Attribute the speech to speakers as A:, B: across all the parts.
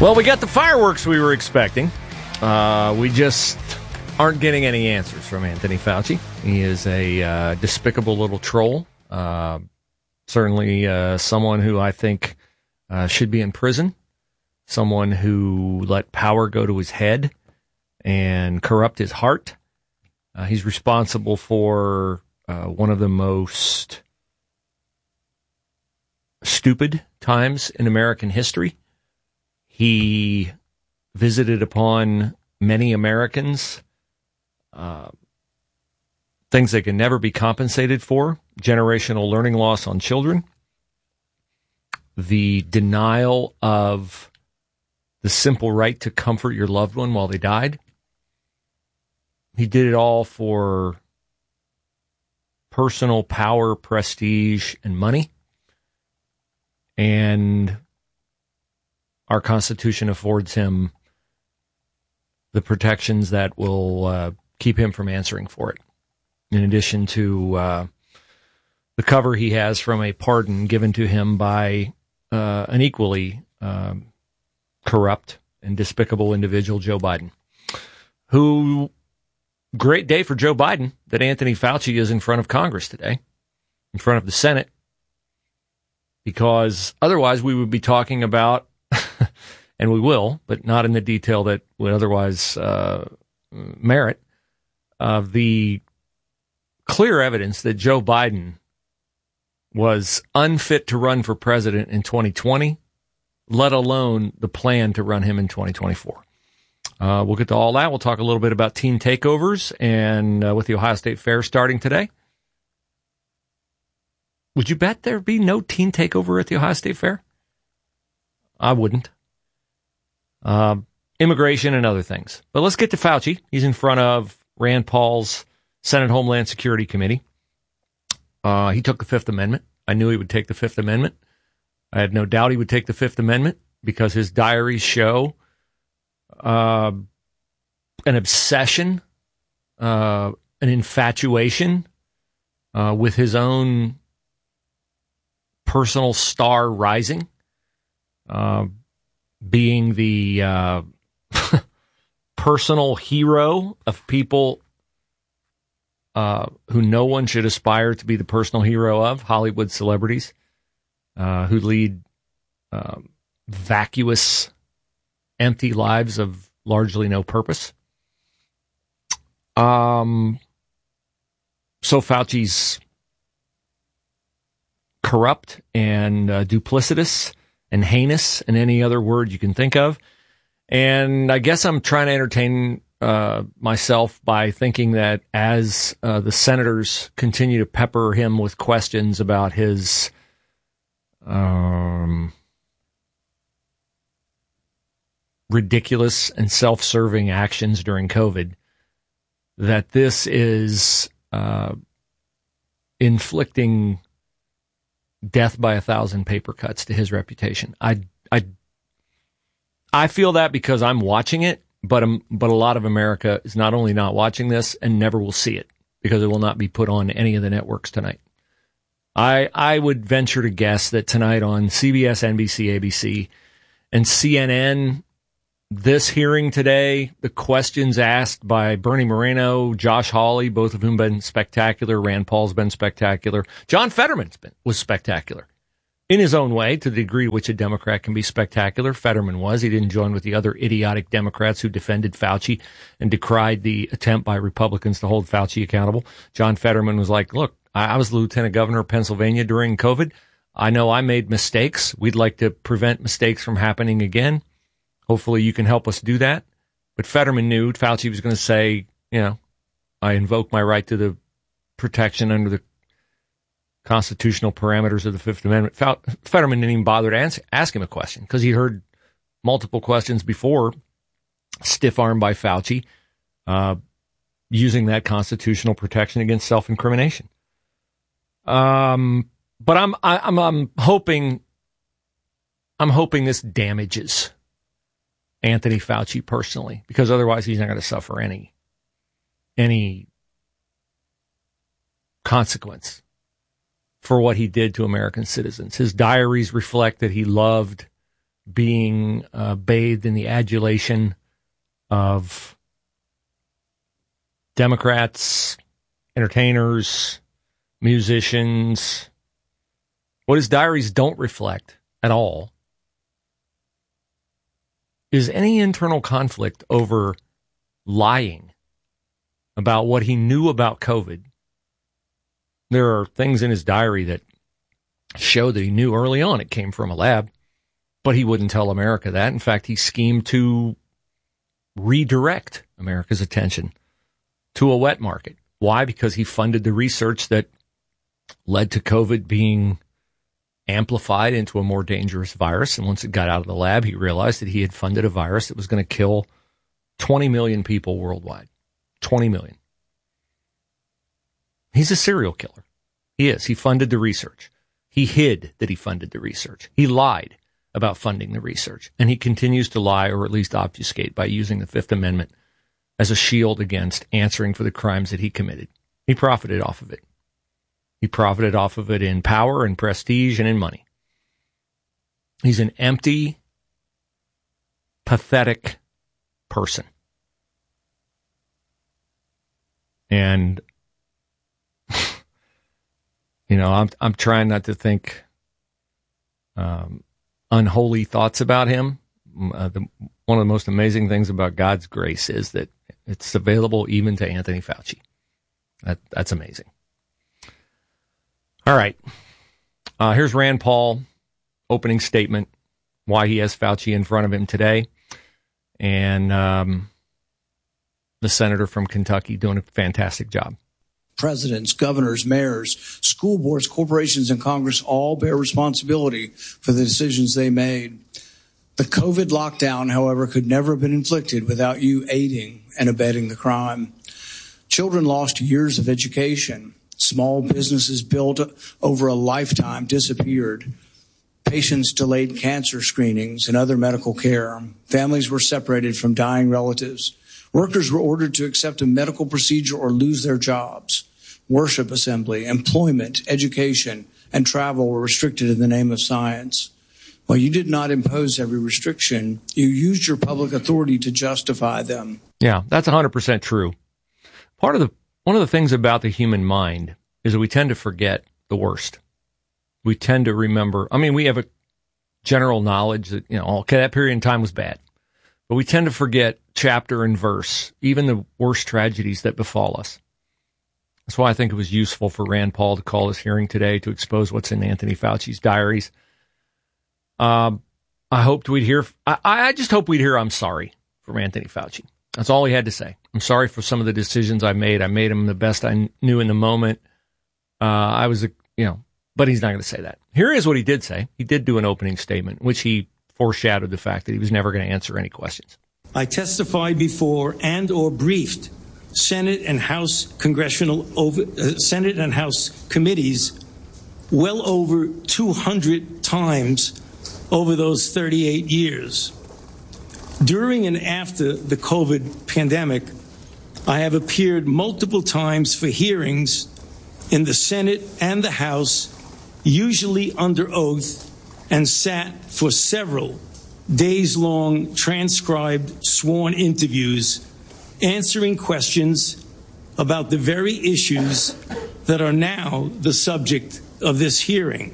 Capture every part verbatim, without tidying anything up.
A: Well, we got the fireworks we were expecting. Uh, we just aren't getting any answers from Anthony Fauci. He is a uh, despicable little troll. Uh, certainly uh, someone who I think uh, should be in prison. Someone who let power go to his head and corrupt his heart. Uh, he's responsible for uh, one of the most stupid times in American history. He visited upon many Americans uh, things that can never be compensated for, generational learning loss on children, the denial of the simple right to comfort your loved one while they died. He did it all for personal power, prestige, and money. And our Constitution affords him the protections that will uh, keep him from answering for it. In addition to uh, the cover he has from a pardon given to him by uh, an equally um, corrupt and despicable individual, Joe Biden. Who, great day for Joe Biden that Anthony Fauci is in front of Congress today, in front of the Senate, because otherwise we would be talking about, and we will, but not in the detail that would otherwise uh, merit, of the clear evidence that Joe Biden was unfit to run for president in twenty twenty, let alone the plan to run him in twenty twenty-four. Uh, we'll get to all that. We'll talk a little bit about teen takeovers and uh, with the Ohio State Fair starting today. Would you bet there'd be no teen takeover at the Ohio State Fair? I wouldn't. Uh, immigration and other things. But let's get to Fauci. He's in front of Rand Paul's Senate Homeland Security Committee. Uh, he took the Fifth Amendment. I knew he would take the Fifth Amendment. I had no doubt he would take the Fifth Amendment because his diaries show uh, an obsession, uh, an infatuation uh, with his own personal star rising, uh, being the uh, personal hero of people uh, who no one should aspire to be the personal hero of, Hollywood celebrities, uh, who lead uh, vacuous, empty lives of largely no purpose. Um, so Fauci's corrupt and uh, duplicitous and heinous and any other word you can think of. And I guess I'm trying to entertain uh, myself by thinking that as uh, the senators continue to pepper him with questions about his um, ridiculous and self-serving actions during COVID, that this is uh, inflicting death by a thousand paper cuts to his reputation. I, I, I feel that because I'm watching it, but um, but a lot of America is not only not watching this and never will see it because it will not be put on any of the networks tonight. I I would venture to guess that tonight on C B S, N B C, A B C, and C N N, this hearing today, the questions asked by Bernie Moreno, Josh Hawley, both of whom been spectacular. Rand Paul's been spectacular. John Fetterman's been was spectacular in his own way, to the degree which a Democrat can be spectacular. Fetterman was. He didn't join with the other idiotic Democrats who defended Fauci and decried the attempt by Republicans to hold Fauci accountable. John Fetterman was like, look, I was the lieutenant governor of Pennsylvania during COVID. I know I made mistakes. We'd like to prevent mistakes from happening again. Hopefully you can help us do that. But Fetterman knew Fauci was going to say, you know, I invoke my right to the protection under the constitutional parameters of the Fifth Amendment. Fetterman didn't even bother to ask, ask him a question because he heard multiple questions before, stiff-armed by Fauci, uh, using that constitutional protection against self-incrimination. Um, but I'm, I, I'm, I'm hoping, I'm hoping this damages Anthony Fauci personally, because otherwise he's not going to suffer any, any consequence for what he did to American citizens. His diaries reflect that he loved being uh, bathed in the adulation of Democrats, entertainers, musicians. What his diaries don't reflect at all is any internal conflict over lying about what he knew about COVID. There are things in his diary that show that he knew early on it came from a lab, but he wouldn't tell America that. In fact, he schemed to redirect America's attention to a wet market. Why? Because he funded the research that led to COVID being amplified into a more dangerous virus. And once it got out of the lab, he realized that he had funded a virus that was going to kill twenty million people worldwide. twenty million. He's a serial killer. He is. He funded the research. He hid that he funded the research. He lied about funding the research. And he continues to lie, or at least obfuscate, by using the Fifth Amendment as a shield against answering for the crimes that he committed. He profited off of it. He profited off of it in power and prestige and in money. He's an empty, pathetic person. And, you know, I'm I'm trying not to think um, unholy thoughts about him. Uh, the, one of the most amazing things about God's grace is that it's available even to Anthony Fauci. That, that's amazing. All right. Uh, here's Rand Paul, opening statement, why he has Fauci in front of him today. And um, the senator from Kentucky doing a fantastic job.
B: Presidents, governors, mayors, school boards, corporations, and Congress all bear responsibility for the decisions they made. The COVID lockdown, however, could never have been inflicted without you aiding and abetting the crime. Children lost years of education. Small businesses built over a lifetime disappeared. Patients delayed cancer screenings and other medical care. Families were separated from dying relatives. Workers were ordered to accept a medical procedure or lose their jobs. Worship assembly, employment, education, and travel were restricted in the name of science. While you did not impose every restriction, you used your public authority to justify them.
A: Yeah, that's one hundred percent true. Part of the one of the things about the human mind is that we tend to forget the worst. We tend to remember, I mean, we have a general knowledge that, you know, okay, that period in time was bad. But we tend to forget chapter and verse, even the worst tragedies that befall us. That's why I think it was useful for Rand Paul to call this hearing today to expose what's in Anthony Fauci's diaries. Um, I hoped we'd hear, I, I just hope we'd hear I'm sorry from Anthony Fauci. That's all he had to say. I'm sorry for some of the decisions I made. I made them the best I knew in the moment. Uh, I was, a, you know, but he's not going to say that. Here is what he did say. He did do an opening statement, which he foreshadowed the fact that he was never going to answer any questions.
C: I testified before and or briefed Senate and House congressional over, uh, Senate and House committees well over two hundred times over those thirty-eight years. During and after the COVID pandemic, I have appeared multiple times for hearings in the Senate and the House, usually under oath, and sat for several days-long transcribed sworn interviews answering questions about the very issues that are now the subject of this hearing.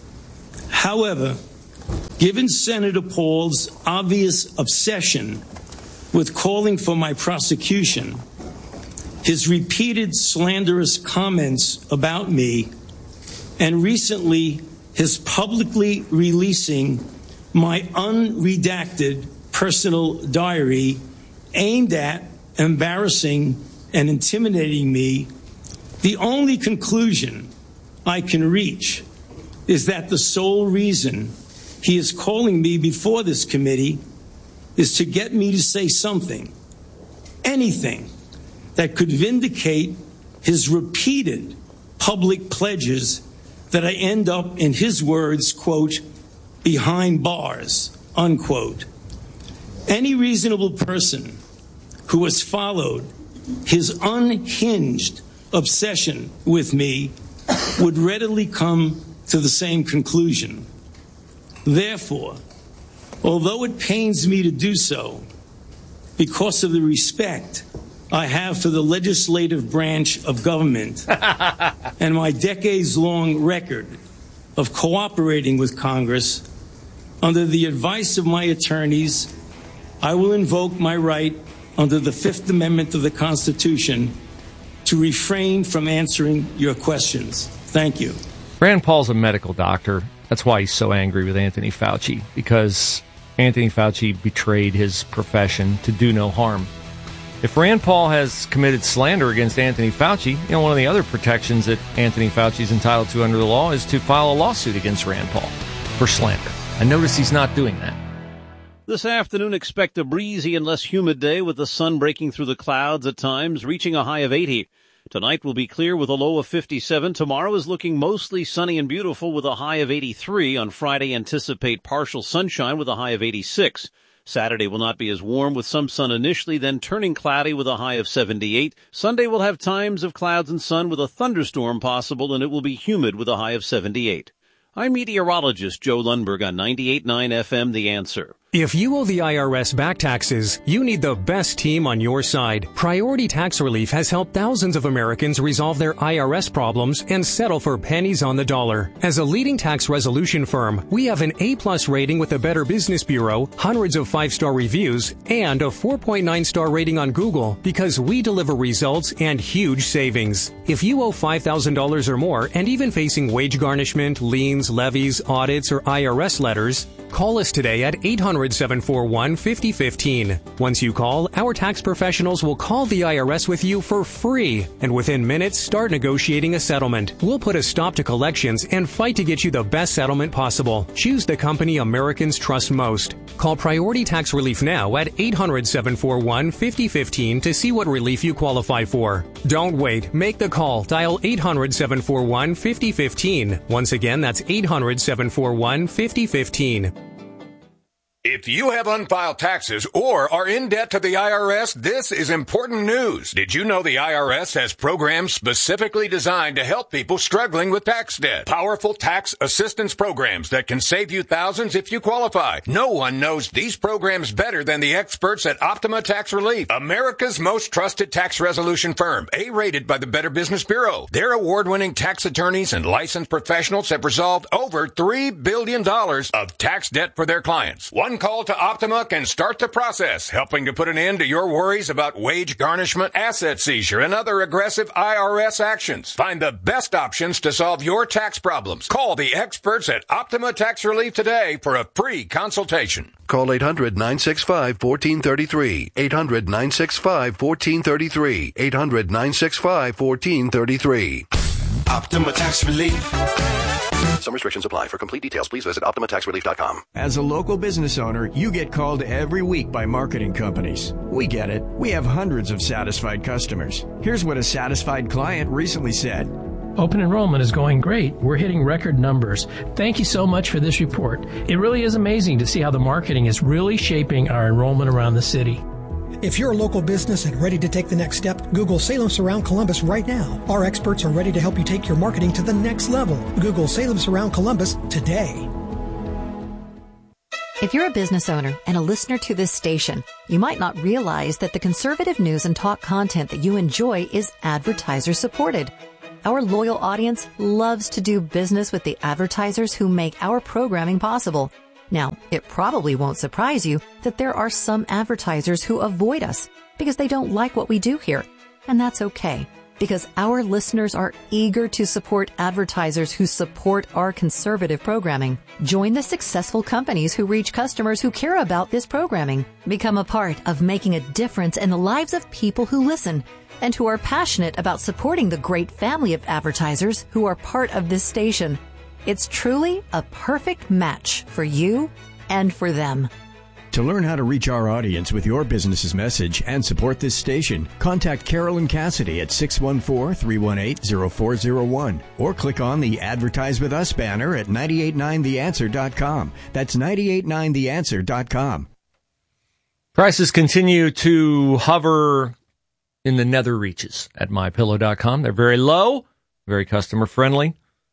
C: However, given Senator Paul's obvious obsession with calling for my prosecution, his repeated slanderous comments about me, and recently his publicly releasing my unredacted personal diary aimed at embarrassing and intimidating me, the only conclusion I can reach is that the sole reason he is calling me before this committee is to get me to say something, anything, that could vindicate his repeated public pledges that I end up, in his words, quote, behind bars, unquote. Any reasonable person who has followed his unhinged obsession with me would readily come to the same conclusion. Therefore, Although it pains me to do so, because of the respect I have for the legislative branch of government and my decades-long record of cooperating with Congress, under the advice of my attorneys, I will invoke my right under the Fifth Amendment of the Constitution to refrain from answering your questions. Thank you.
A: Rand Paul's a medical doctor. That's why he's so angry with Anthony Fauci, because Anthony Fauci betrayed his profession to do no harm. If Rand Paul has committed slander against Anthony Fauci, you know, one of the other protections that Anthony Fauci is entitled to under the law is to file a lawsuit against Rand Paul for slander. I notice he's not doing that.
D: This afternoon, expect a breezy and less humid day with the sun breaking through the clouds at times, reaching a high of eighty. Tonight will be clear with a low of fifty-seven. Tomorrow is looking mostly sunny and beautiful with a high of eighty-three. On Friday, anticipate partial sunshine with a high of eighty-six. Saturday will not be as warm with some sun initially, then turning cloudy with a high of seventy-eight. Sunday will have times of clouds and sun with a thunderstorm possible, and it will be humid with a high of seventy-eight. I'm meteorologist Joe Lundberg on ninety-eight point nine F M, The Answer.
E: If you owe the I R S back taxes, you need the best team on your side. Priority Tax Relief has helped thousands of Americans resolve their I R S problems and settle for pennies on the dollar. As a leading tax resolution firm, we have an A-plus rating with the Better Business Bureau, hundreds of five-star reviews, and a four point nine star rating on Google because we deliver results and huge savings. If you owe five thousand dollars or more and even facing wage garnishment, liens, levies, audits, or I R S letters, call us today at eight hundred, seven four one, five oh one five. Once you call, our tax professionals will call the I R S with you for free, and within minutes start negotiating a settlement. We'll put a stop to collections and fight to get you the best settlement possible. Choose the company Americans trust most. Call Priority Tax Relief now at eight hundred, seven four one, five oh one five to see what relief you qualify for. Don't wait. Make the call. Dial eight hundred, seven four one, five oh one five. Once again, that's eight hundred, seven four one, five oh one five.
F: If you have unfiled taxes or are in debt to the I R S, this is important news. Did you know the I R S has programs specifically designed to help people struggling with tax debt? Powerful tax assistance programs that can save you thousands if you qualify. No one knows these programs better than the experts at Optima Tax Relief, America's most trusted tax resolution firm, A-rated by the Better Business Bureau. Their award-winning tax attorneys and licensed professionals have resolved over three billion dollars of tax debt for their clients. One call to Optima can start the process, helping to put an end to your worries about wage garnishment, asset seizure, and other aggressive I R S actions. Find the best options to solve your tax problems. Call the experts at Optima Tax Relief today for a free consultation.
G: Call eight hundred, nine six five, one four three three. eight hundred, nine six five, one four three three. eight hundred, nine six five, one four three three.
H: Optima Tax Relief.
G: Some restrictions apply. For complete details, please visit Optima Tax Relief dot com.
I: As a local business owner, you get called every week by marketing companies. We get it. We have hundreds of satisfied customers. Here's what a satisfied client recently said.
J: Open enrollment is going great. We're hitting record numbers. Thank you so much for this report. It really is amazing to see how the marketing is really shaping our enrollment around the city.
K: If you're a local business and ready to take the next step, Google Salem Surround Columbus right now. Our experts are ready to help you take your marketing to the next level. Google Salem Surround Columbus today.
L: If you're a business owner and a listener to this station, you might not realize that the conservative news and talk content that you enjoy is advertiser supported. Our loyal audience loves to do business with the advertisers who make our programming possible. Now, it probably won't surprise you that there are some advertisers who avoid us because they don't like what we do here. And that's okay, because our listeners are eager to support advertisers who support our conservative programming. Join the successful companies who reach customers who care about this programming. Become a part of making a difference in the lives of people who listen and who are passionate about supporting the great family of advertisers who are part of this station. It's truly a perfect match for you and for them.
I: To learn how to reach our audience with your business's message and support this station, contact Carolyn Cassidy at six one four, three one eight, zero four zero one or click on the Advertise With Us banner at nine eight nine the answer dot com. That's nine eight nine the answer dot com.
A: Prices continue to hover in the nether reaches at my pillow dot com. They're very low, very customer friendly.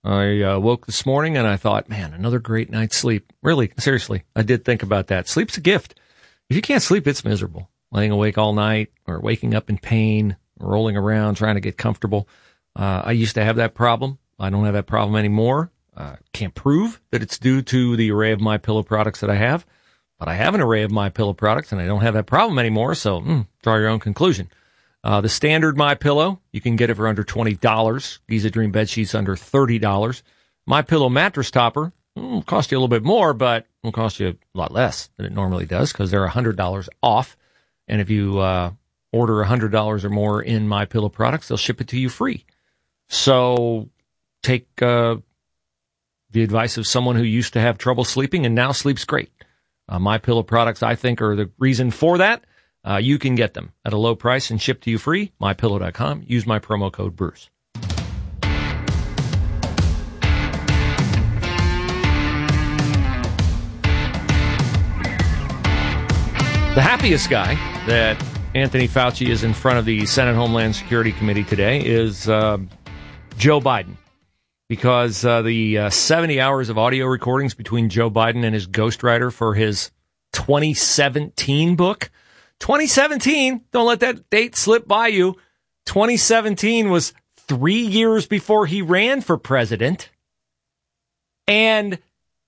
A: I uh, woke this morning and I thought, man, another great night's sleep. Really, seriously, I did think about that. Sleep's a gift. If you can't sleep, it's miserable. Laying awake all night or waking up in pain, rolling around, trying to get comfortable. Uh, I used to have that problem. I don't have that problem anymore. Uh, can't prove that it's due to the array of MyPillow products that I have, but I have an array of MyPillow products and I don't have that problem anymore. So mm, draw your own conclusion. Uh, the standard MyPillow, you can get it for under twenty dollars. Giza Dream bed sheets under thirty dollars. MyPillow mattress topper will cost you a little bit more, but will cost you a lot less than it normally does because they're one hundred dollars off. And if you uh, order one hundred dollars or more in MyPillow products, they'll ship it to you free. So take uh, the advice of someone who used to have trouble sleeping and now sleeps great. Uh, MyPillow products, I think, are the reason for that. Uh, you can get them at a low price and shipped to you free. my pillow dot com. Use my promo code Bruce. The happiest guy that Anthony Fauci is in front of the Senate Homeland Security Committee today is uh, Joe Biden. Because uh, the uh, seventy hours of audio recordings between Joe Biden and his ghostwriter for his twenty seventeen book. twenty seventeen, don't let that date slip by you. twenty seventeen was three years before he ran for president. And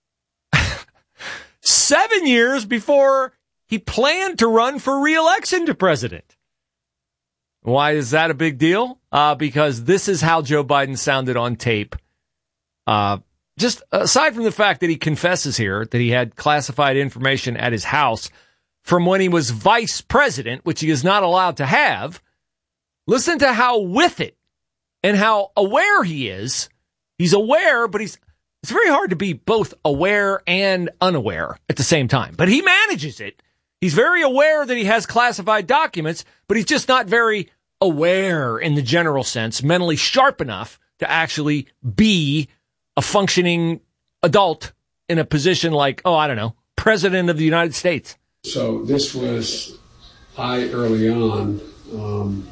A: seven years before he planned to run for re-election to president. Why is that a big deal? Uh, because this is how Joe Biden sounded on tape. Uh, just aside from the fact that he confesses here that he had classified information at his house from when he was vice president, which he is not allowed to have, listen to how with it and how aware he is. He's aware, but he's it's very hard to be both aware and unaware at the same time. But he manages it. He's very aware that he has classified documents, but he's just not very aware in the general sense, mentally sharp enough to actually be a functioning adult in a position like, oh, I don't know, president of the United States.
M: So this was, I early on, um,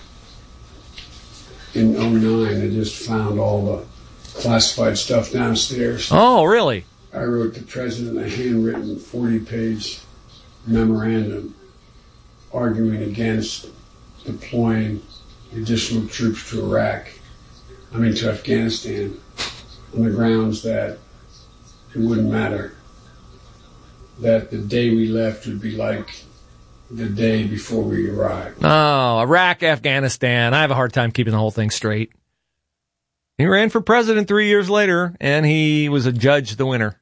M: in oh nine, I just found all the classified stuff downstairs.
A: Oh, really?
M: I wrote the president a handwritten forty-page memorandum arguing against deploying additional troops to Iraq, I mean to Afghanistan, on the grounds that it wouldn't matter, that the day we left would be like the day before we arrived.
A: Oh, Iraq, Afghanistan. I have a hard time keeping the whole thing straight. He ran for president three years later, and he was adjudged the winner.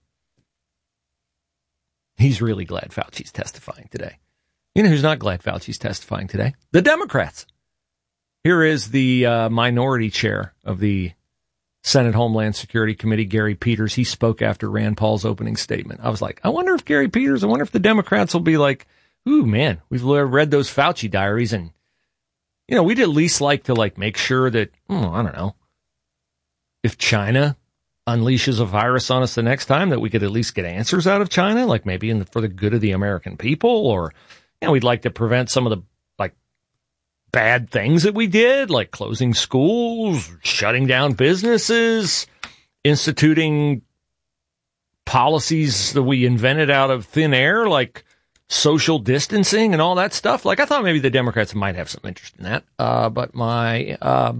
A: He's really glad Fauci's testifying today. You know who's not glad Fauci's testifying today? The Democrats. Here is the uh, minority chair of the Senate Homeland Security Committee, Gary Peters. He spoke after Rand Paul's opening statement. I was like, I wonder if Gary Peters, I wonder if the Democrats will be like, ooh, man, we've read those Fauci diaries, and, you know, we'd at least like to, like, make sure that, oh, I don't know, if China unleashes a virus on us the next time, that we could at least get answers out of China, like maybe in the, for the good of the American people, or, you know, we'd like to prevent some of the, like, bad things that we did, like closing schools, shutting down businesses, instituting policies that we invented out of thin air, like social distancing and all that stuff. Like, I thought maybe the Democrats might have some interest in that, uh, but my uh,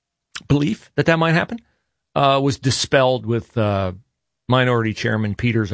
A: belief that that might happen uh, was dispelled with uh, Minority Chairman Peters'